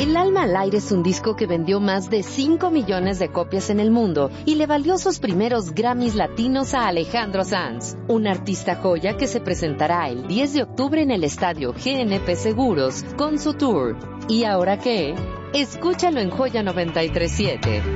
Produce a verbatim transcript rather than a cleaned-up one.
El alma al aire es un disco que vendió más de cinco millones de copias en el mundo y le valió sus primeros Grammys latinos a Alejandro Sanz, un artista joya que se presentará el diez de octubre en el estadio G N P Seguros con su tour. ¿Y ahora qué? Escúchalo en Joya noventa y tres punto siete.